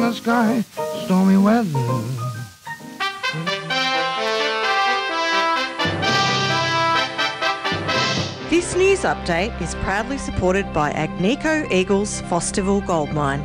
the sky, stormy weather. This news update is proudly supported by Agnico Eagles Fosterville Gold Mine.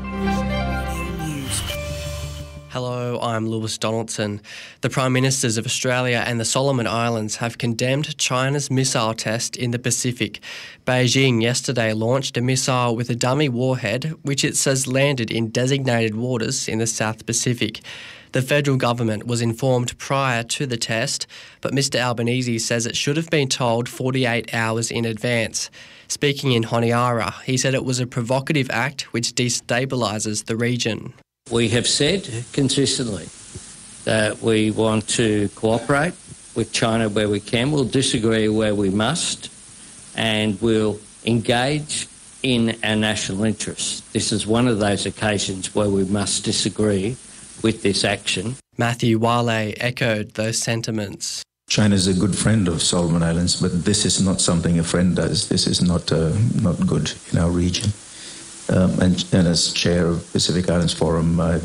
Hello, I'm Lewis Donaldson. The Prime Ministers of Australia and the Solomon Islands have condemned China's missile test in the Pacific. Beijing yesterday launched a missile with a dummy warhead, which it says landed in designated waters in the South Pacific. The federal government was informed prior to the test, but Mr Albanese says it should have been told 48 hours in advance. Speaking in Honiara, he said it was a provocative act which destabilises the region. We have said consistently that we want to cooperate with China where we can. We'll disagree where we must, and we'll engage in our national interests. This is one of those occasions where we must disagree with this action. Matthew Wale echoed those sentiments. China is a good friend of Solomon Islands, but this is not something a friend does. This is not good in our region. And as chair of Pacific Islands Forum, I've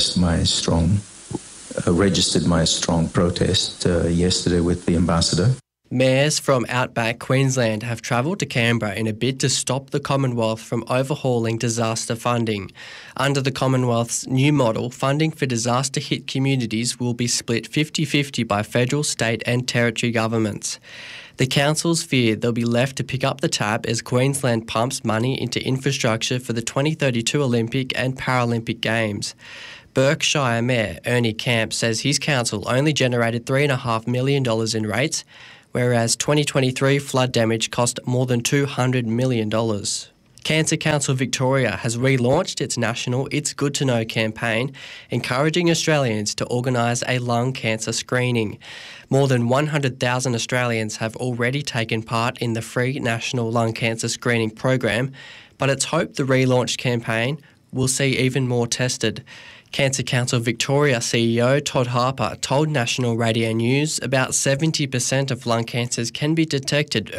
registered my strong protest yesterday with the ambassador. Mayors from outback Queensland have travelled to Canberra in a bid to stop the Commonwealth from overhauling disaster funding. Under the Commonwealth's new model, funding for disaster-hit communities will be split 50-50 by federal, state and territory governments. The councils fear they'll be left to pick up the tab as Queensland pumps money into infrastructure for the 2032 Olympic and Paralympic Games. Berkshire Mayor Ernie Camp says his council only generated $3.5 million in rates, whereas 2023 flood damage cost more than $200 million. Cancer Council Victoria has relaunched its national It's Good to Know campaign, encouraging Australians to organise a lung cancer screening. More than 100,000 Australians have already taken part in the free national lung cancer screening program, but it's hoped the relaunched campaign will see even more tested. Cancer Council Victoria CEO Todd Harper told National Radio News about 70% of lung cancers can be detected